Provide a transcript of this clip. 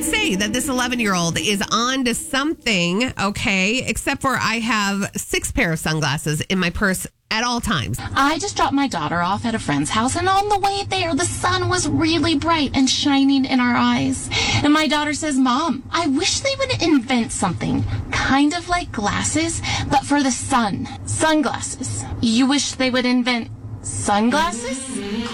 say that this 11-year-old is on to something, okay, except for I have 6 pair of sunglasses in my purse at all times. I just dropped my daughter off at a friend's house, and on the way there, the sun was really bright and shining in our eyes. And my daughter says, Mom, I wish they would invent something kind of like glasses, but for the sun. Sunglasses. You wish they would invent sunglasses?